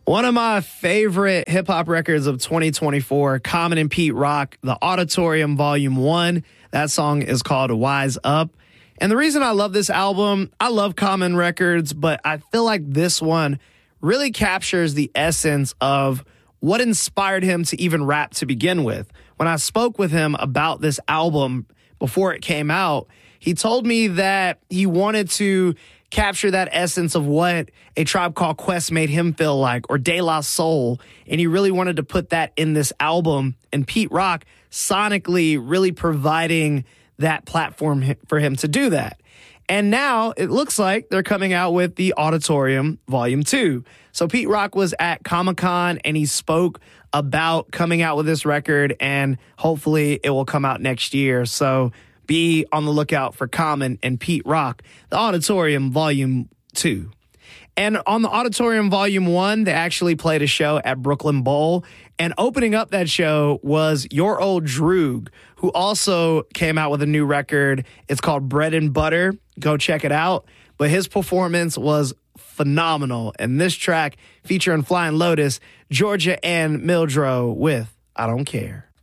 One of my favorite hip-hop records of 2024, Common and Pete Rock, The Auditorium Volume 1. That song is called Wise Up. And the reason I love this album, I love Common records, but I feel like this one really captures the essence of what inspired him to even rap to begin with. When I spoke with him about this album before it came out, he told me that he wanted to capture that essence of what A Tribe Called Quest made him feel like, or De La Soul, and he really wanted to put that in this album, and Pete Rock sonically really providing that platform for him to do that. And now it looks like they're coming out with The Auditorium Volume 2. So Pete Rock was at Comic-Con and he spoke about coming out with this record, and hopefully it will come out next year. So be on the lookout for Common and Pete Rock, The Auditorium Volume 2. And on The Auditorium Volume 1, they actually played a show at Brooklyn Bowl. And opening up that show was Your Old Droog, who also came out with a new record. It's called Bread and Butter. Go check it out. But his performance was phenomenal. And this track featuring Flying Lotus, Georgia and Mildro with I Don't Care.